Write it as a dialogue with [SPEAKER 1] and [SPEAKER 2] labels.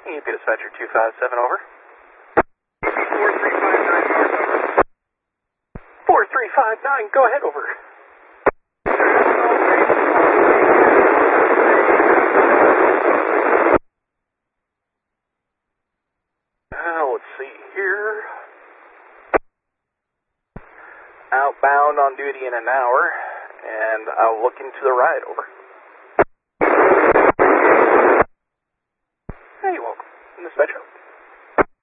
[SPEAKER 1] EP Dispatcher 257, over. 4359, go ahead, over. Let's see here. Outbound on duty in an hour, and I'll look into the ride, over. Hey, you're welcome. Dispatcher.